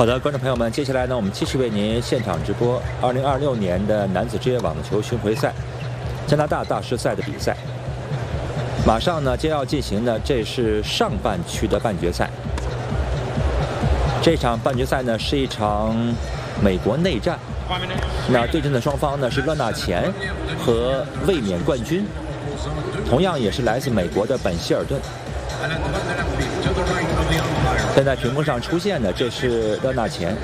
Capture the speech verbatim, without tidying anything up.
好的，观众朋友们，接下来呢，我们继续为您现场直播二零二六年的男子职业网球巡回赛加拿大大师赛的比赛。马上呢将要进行的，这是上半区的半决赛。这场半决赛呢是一场美国内战，那对阵的双方呢是勒纳钱和卫冕冠军，同样也是来自美国的本希尔顿。现在屏幕上出现的，这是勒纳钱。